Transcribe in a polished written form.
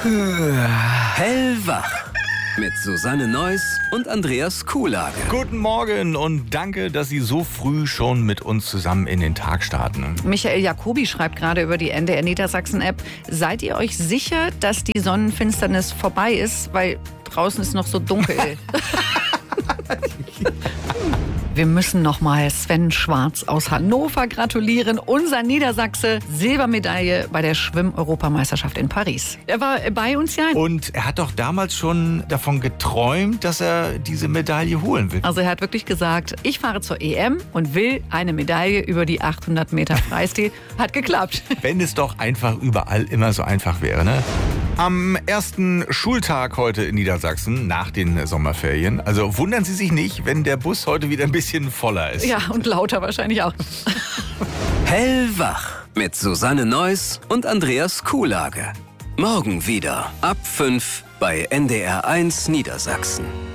Hellwach mit Susanne Neuss und Andreas Kuhlage. Guten Morgen und danke, dass Sie so früh schon mit uns zusammen in den Tag starten. Michael Jacobi schreibt gerade über die NDR Niedersachsen-App. Seid ihr euch sicher, dass die Sonnenfinsternis vorbei ist? Weil draußen ist noch so dunkel. Wir müssen nochmal Sven Schwarz aus Hannover gratulieren. Unser Niedersachse, Silbermedaille bei der Schwimm-Europameisterschaft in Paris. Er war bei uns ja. Und er hat doch damals schon davon geträumt, dass er diese Medaille holen will. Also er hat wirklich gesagt, ich fahre zur EM und will eine Medaille über die 800 Meter Freistil. Hat geklappt. Wenn es doch einfach überall immer so einfach wäre, ne? Am ersten Schultag heute in Niedersachsen, nach den Sommerferien. Also wundern Sie sich nicht, wenn der Bus heute wieder ein bisschen voller ist. Ja, und lauter wahrscheinlich auch. Hellwach mit Susanne Neuss und Andreas Kuhlage. Morgen wieder ab 5 bei NDR 1 Niedersachsen.